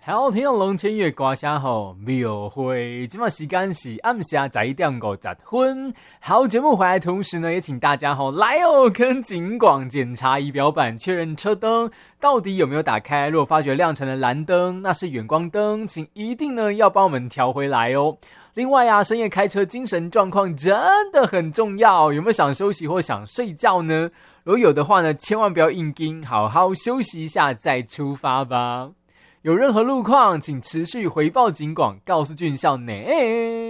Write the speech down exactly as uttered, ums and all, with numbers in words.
好，听到龙千月歌声吼，庙会，今晚时间是暗下十一点五十分。好，节目回来同时呢，也请大家吼来哦，跟警广检查仪表板确认车灯到底有没有打开。如果发觉亮成了蓝灯，那是远光灯，请一定呢要帮我们调回来哦。另外啊，深夜开车精神状况真的很重要，有没有想休息或想睡觉呢？如果有的话呢，千万不要硬盯，好好休息一下再出发吧。有任何路况，请持续回报警广，告诉俊孝呢。